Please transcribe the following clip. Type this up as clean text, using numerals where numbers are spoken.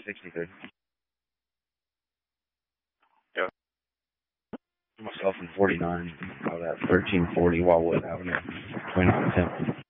63. Yeah. Myself in 49, out at 1340 Wildwood Avenue, 2910.